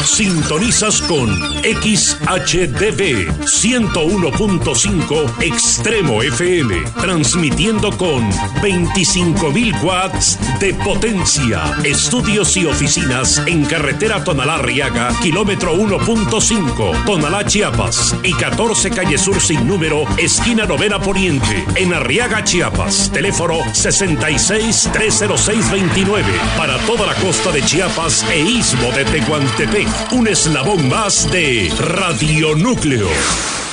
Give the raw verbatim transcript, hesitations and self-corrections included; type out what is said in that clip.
Sintonizas con X H D B ciento uno punto cinco Extremo F M, transmitiendo con veinticinco mil watts de potencia. Estudios y oficinas en carretera Tonalá-Arriaga, kilómetro uno punto cinco, Tonalá, Chiapas, y catorce calle Sur sin número, esquina Novena Poniente, en Arriaga, Chiapas. Teléfono sesenta y seis, trescientos seis, veintinueve. Para toda la costa de Chiapas e istmo de Tehuantepec, un eslabón más de Radio Núcleo.